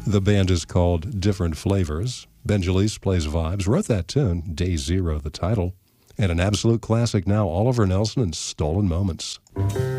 The band is called Different Flavors. Ben Jalise plays vibes, wrote that tune, Day Zero, the title. And an absolute classic now, Oliver Nelson and Stolen Moments.